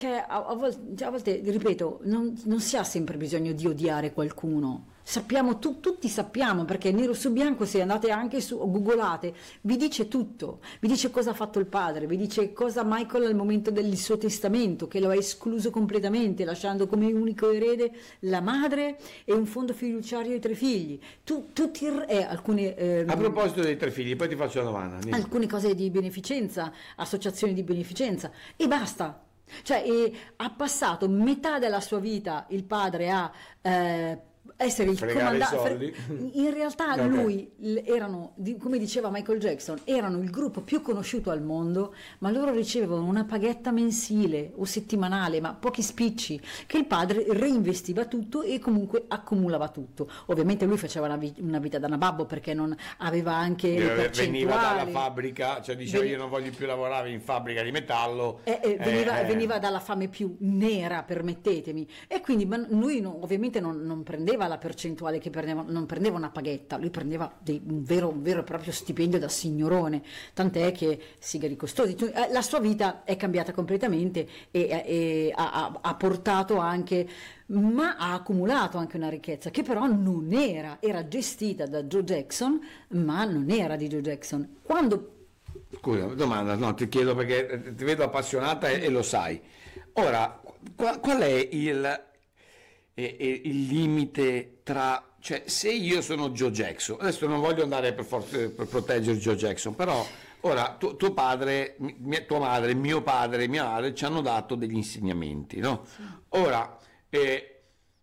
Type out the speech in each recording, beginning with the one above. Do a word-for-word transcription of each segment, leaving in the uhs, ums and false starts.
che a, a volte, a volte, ripeto, non, non si ha sempre bisogno di odiare qualcuno. Sappiamo, tu, tutti sappiamo, perché nero su bianco, se andate anche su, googolate, vi dice tutto, vi dice cosa ha fatto il padre, vi dice cosa Michael al momento del suo testamento, che lo ha escluso completamente, lasciando come unico erede la madre e un fondo fiduciario ai tre figli. Tu, tutti, eh, alcune, eh, A proposito dei tre figli, poi ti faccio una domanda. Andiamo. Alcune cose di beneficenza, associazioni di beneficenza, e basta. Cioè, eh, ha passato metà della sua vita il padre a eh, essere il comandante. In realtà okay. lui erano, come diceva Michael Jackson, erano il gruppo più conosciuto al mondo, ma loro ricevevano una paghetta mensile o settimanale, ma pochi spicci, che il padre reinvestiva tutto e comunque accumulava tutto. Ovviamente lui faceva una, vi- una vita da nababbo, perché non aveva anche le percentuali. Veniva dalla fabbrica, cioè diceva Ven- io non voglio più lavorare in fabbrica di metallo. Eh, eh, veniva, eh, veniva dalla fame più nera, permettetemi, e quindi ma lui no, ovviamente non, non prendeva la percentuale che prendeva, non prendeva una paghetta, lui prendeva dei, un, vero, un vero e proprio stipendio da signorone, tant'è che sigari costosi. La sua vita è cambiata completamente e, e ha, ha portato anche, ma ha accumulato anche una ricchezza che però non era, era gestita da Joe Jackson, ma non era di Joe Jackson. Quando Scusa, domanda, no, ti chiedo perché ti vedo appassionata e, e lo sai. Ora, qual, qual è il E, e il limite tra, cioè se io sono Joe Jackson, adesso non voglio andare per forza per proteggere Joe Jackson, però ora tu, tuo padre, mia, tua madre, mio padre, mia madre ci hanno dato degli insegnamenti, no? Sì. Ora, eh,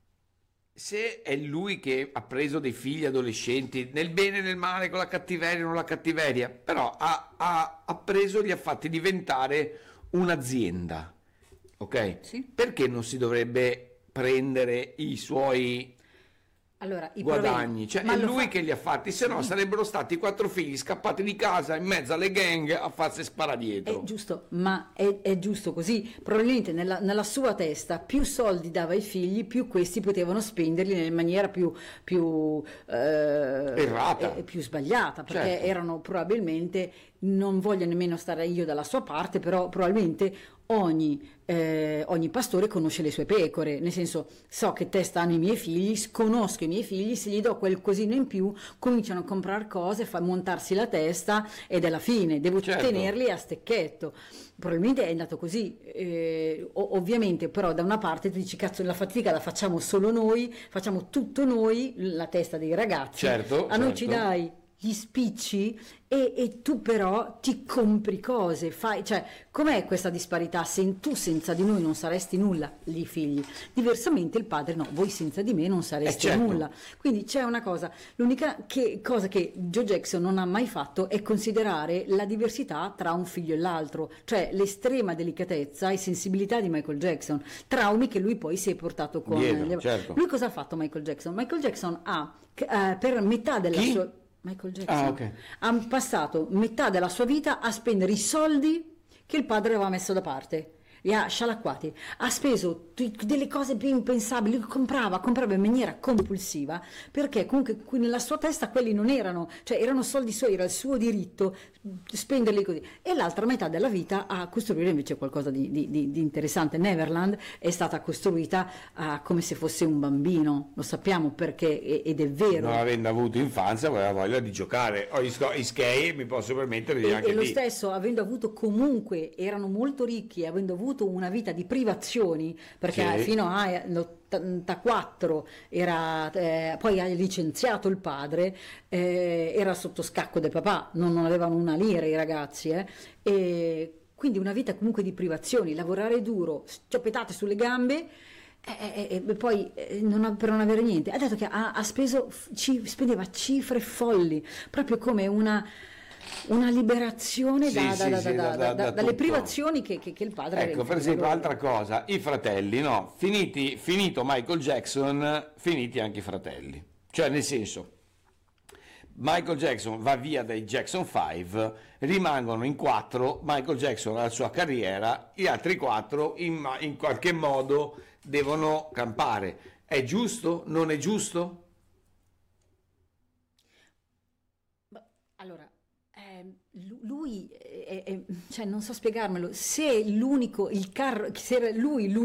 se è lui che ha preso dei figli adolescenti nel bene e nel male, con la cattiveria o non la cattiveria, però ha, ha, ha preso e li ha fatti diventare un'azienda, ok? Sì. Perché non si dovrebbe prendere i suoi allora, i guadagni, proventi. cioè Ma è lui fa... che li ha fatti, se no sì. sarebbero stati quattro figli scappati di casa in mezzo alle gang a farsi sparadietro. È giusto, ma è, è giusto così. Probabilmente nella, nella sua testa più soldi dava ai figli, più questi potevano spenderli in maniera più, più eh, errata e più sbagliata, perché certo. erano probabilmente, non voglio nemmeno stare io dalla sua parte, però probabilmente ogni, eh, ogni pastore conosce le sue pecore, nel senso, so che testa hanno i miei figli, conosco i miei figli, se gli do quel cosino in più cominciano a comprare cose, fa montarsi la testa ed è la fine, devo certo. tenerli a stecchetto. Probabilmente è andato così, eh, ovviamente, però da una parte tu dici cazzo, la fatica la facciamo solo noi, facciamo tutto noi, la testa dei ragazzi, certo, a noi certo. ci dai gli spicci e, e tu però ti compri cose, fai, cioè com'è questa disparità? Se tu senza di noi non saresti nulla, i figli, diversamente il padre no, voi senza di me non sareste eh certo. nulla, quindi c'è una cosa, l'unica che, cosa che Joe Jackson non ha mai fatto è considerare la diversità tra un figlio e l'altro, cioè l'estrema delicatezza e sensibilità di Michael Jackson, traumi che lui poi si è portato con Dietro, certo. lui. Cosa ha fatto Michael Jackson? Michael Jackson ha eh, per metà della Chi? sua Michael Jackson ah, okay. ha passato metà della sua vita a spendere i soldi che il padre aveva messo da parte, li ha scialacquati, ha speso t- delle cose più impensabili, comprava, comprava in maniera compulsiva, perché comunque qui nella sua testa quelli non erano, cioè erano soldi suoi, era il suo diritto spenderli così, e l'altra metà della vita a costruire invece qualcosa di, di, di, di interessante. Neverland è stata costruita uh, come se fosse un bambino, lo sappiamo perché, ed è vero, non avendo avuto infanzia aveva voglia di giocare, ho gli skate, mi posso permettere di e, anche e lo lì. stesso, avendo avuto comunque, erano molto ricchi, avendo avuto una vita di privazioni, perché sì. fino all'ottantaquattro era, eh, poi ha licenziato il padre, eh, era sotto scacco del papà, non, non avevano una lira i ragazzi, eh, e quindi una vita comunque di privazioni, lavorare duro, scioppetate sulle gambe. E, e, e poi eh, non ha, per non avere niente, ha detto che ha, ha speso, ci, spendeva cifre folli, proprio come una una liberazione sì, da, sì, da, sì, da, da, da, dalle da privazioni che, che, che il padre ecco, per esempio, altra cosa, i fratelli, no, finiti, finito Michael Jackson, finiti anche i fratelli, cioè nel senso, Michael Jackson va via dai Jackson cinque, rimangono in quattro, Michael Jackson ha la sua carriera, gli altri quattro in, in qualche modo devono campare. È giusto? Non è giusto? Allora, eh, lui, è, è, cioè non so spiegarmelo, se l'unico, il carro, se era lui l'unico